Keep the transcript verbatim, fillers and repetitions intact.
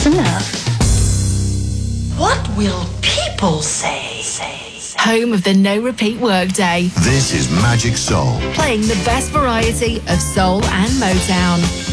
That's enough. What will people say? Home of the no repeat workday. This is Magic Soul. Playing the best variety of soul and Motown.